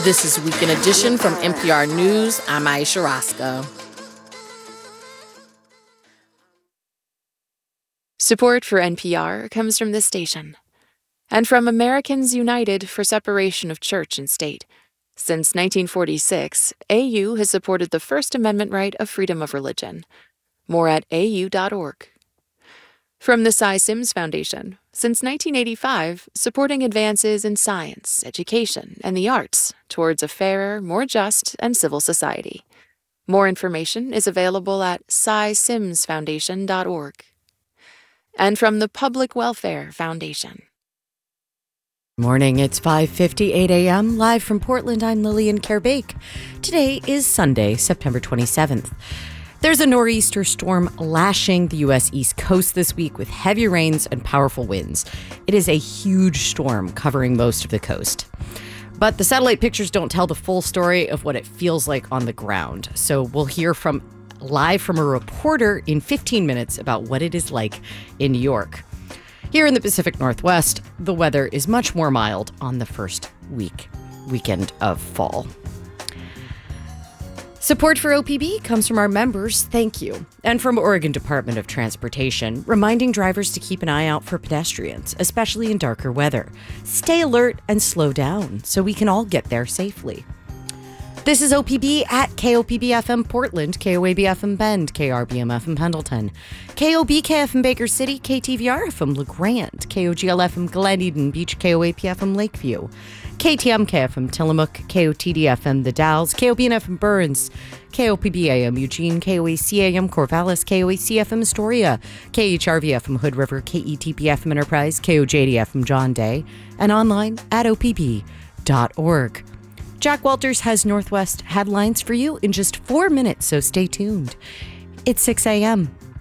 This is Weekend Edition from NPR News. I'm Aisha Roscoe. Support for NPR comes from this station and from Americans United for Separation of Church and State. Since 1946, AU has supported the First Amendment right of freedom of religion. More at au.org. From the Cy Sims Foundation, since 1985, supporting advances in science, education, and the arts towards a fairer, more just, and civil society. More information is available at cysimsfoundation.org. And from the Public Welfare Foundation. Morning, it's 5:58 a.m. Live from Portland, I'm Lillian Kerbake. Today is Sunday, September 27th. There's a nor'easter storm lashing the U.S. East Coast this week with heavy rains and powerful winds. It is a huge storm covering most of the coast. But the satellite pictures don't tell the full story of what it feels like on the ground. So we'll hear live from a reporter in 15 minutes about what it is like in New York. Here in the Pacific Northwest, the weather is much more mild on the first weekend of fall. Support for OPB comes from our members, thank you, and from Oregon Department of Transportation, reminding drivers to keep an eye out for pedestrians, especially in darker weather. Stay alert and slow down so we can all get there safely. This is OPB at KOPB-FM Portland, KOAB-FM Bend, KRBM-FM Pendleton, KOBK-FM Baker City, KTVR-FM LeGrand, KOGL-FM Glen Eden Beach, KOAP-FM Lakeview, KTMK-FM Tillamook, KOTD-FM The Dalles, KOBN-FM Burns, KOPB-AM Eugene, KOAC-AM Corvallis, KOAC-FM Astoria, KHRV-FM Hood River, KETP-FM Enterprise, KOJD-FM John Day, and online at opb.org. Jack Walters has Northwest headlines for you in just 4 minutes, so stay tuned. It's 6 a.m.